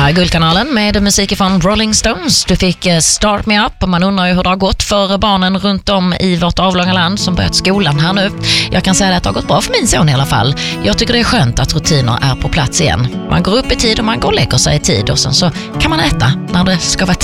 Här är Guldkanalen med musik från Rolling Stones. Du fick Start Me Up och man undrar ju hur det har gått för barnen runt om i vårt avlånga land som börjat skolan här nu. Jag kan säga att det har gått bra för min son i alla fall. Jag tycker det är skönt att rutiner är på plats igen. Man går upp i tid och man går och lägger sig i tid och sen så kan man äta när det ska vara